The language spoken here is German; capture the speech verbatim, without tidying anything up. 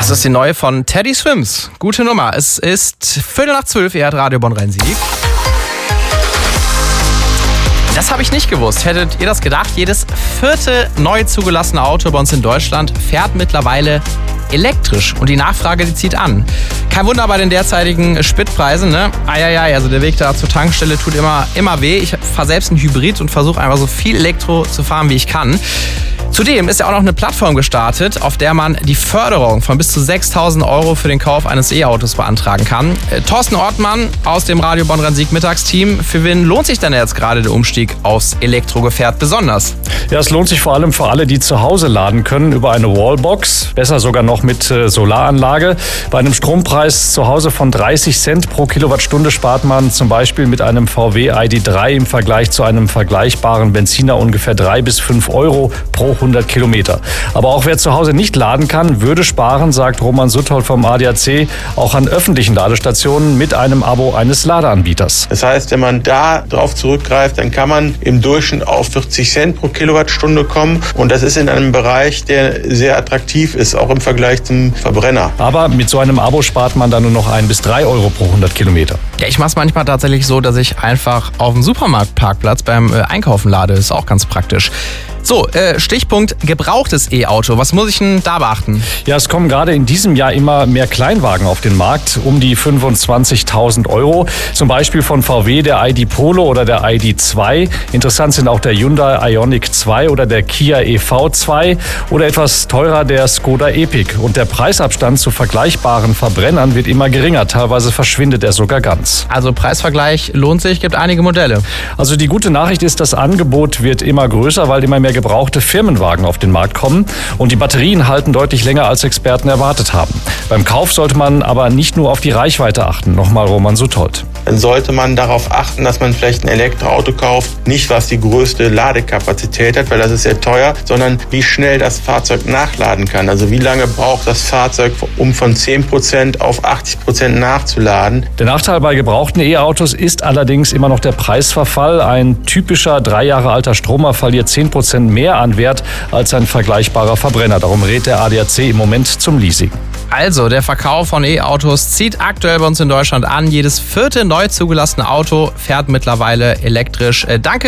Das ist die neue von Teddy Swims. Gute Nummer. Es ist Viertel nach zwölf, ihr hört Radio Bonn-Rhein-Sieg. Das habe ich nicht gewusst. Hättet ihr das gedacht? Jedes vierte neu zugelassene Auto bei uns in Deutschland fährt mittlerweile elektrisch. Und die Nachfrage, die zieht an. Kein Wunder bei den derzeitigen Spritpreisen, ne? Eieiei, also der Weg da zur Tankstelle tut immer, immer weh. Ich fahre selbst einen Hybrid und versuche einfach so viel Elektro zu fahren, wie ich kann. Zudem ist ja auch noch eine Plattform gestartet, auf der man die Förderung von bis zu sechstausend Euro für den Kauf eines E-Autos beantragen kann. Äh, Thorsten Ortmann aus dem Radio Bonn-Rhein-Sieg Mittagsteam. Für wen lohnt sich denn jetzt gerade der Umstieg aufs Elektrogefährt besonders? Ja, es lohnt sich vor allem für alle, die zu Hause laden können über eine Wallbox. Besser sogar noch mit äh, Solaranlage. Bei einem Strompreis zu Hause von dreißig Cent pro Kilowattstunde spart man zum Beispiel mit einem V W I D drei im Vergleich zu einem vergleichbaren Benziner ungefähr drei bis fünf Euro pro hundert Kilometer. Aber auch wer zu Hause nicht laden kann, würde sparen, sagt Roman Suthold vom A D A C, auch an öffentlichen Ladestationen mit einem Abo eines Ladeanbieters. Das heißt, wenn man da drauf zurückgreift, dann kann man im Durchschnitt auf vierzig Cent pro Kilowattstunde kommen. Und das ist in einem Bereich, der sehr attraktiv ist, auch im Vergleich zum Verbrenner. Aber mit so einem Abo spart man dann nur noch ein bis drei Euro pro hundert Kilometer. Ja, ich mache es manchmal tatsächlich so, dass ich einfach auf dem Supermarktparkplatz beim äh, Einkaufen lade. Ist auch ganz praktisch. So, äh, Stichpunkt gebrauchtes E-Auto. Was muss ich denn da beachten? Ja, es kommen gerade in diesem Jahr immer mehr Kleinwagen auf den Markt, um die fünfundzwanzigtausend Euro. Zum Beispiel von V W der I D Polo oder der I D zwei. Interessant sind auch der Hyundai Ioniq zwei oder der Kia E V zwei oder etwas teurer der Skoda Epic. Und der Preisabstand zu vergleichbaren Verbrennern wird immer geringer. Teilweise verschwindet er sogar ganz. Also Preisvergleich lohnt sich, gibt einige Modelle. Also die gute Nachricht ist, das Angebot wird immer größer, weil immer mehr gebrauchte Firmenwagen auf den Markt kommen und die Batterien halten deutlich länger, als Experten erwartet haben. Beim Kauf sollte man aber nicht nur auf die Reichweite achten. Nochmal Roman Suthold. Dann sollte man darauf achten, dass man vielleicht ein Elektroauto kauft, nicht was die größte Ladekapazität hat, weil das ist sehr teuer, sondern wie schnell das Fahrzeug nachladen kann. Also wie lange braucht das Fahrzeug, um von zehn Prozent auf achtzig Prozent nachzuladen. Der Nachteil bei gebrauchten E-Autos ist allerdings immer noch der Preisverfall. Ein typischer drei Jahre alter Stromer verliert zehn Prozent mehr an Wert als ein vergleichbarer Verbrenner. Darum rät der A D A C im Moment zum Leasing. Also, der Verkauf von E-Autos zieht aktuell bei uns in Deutschland an. Jedes vierte neu zugelassene Auto fährt mittlerweile elektrisch. Danke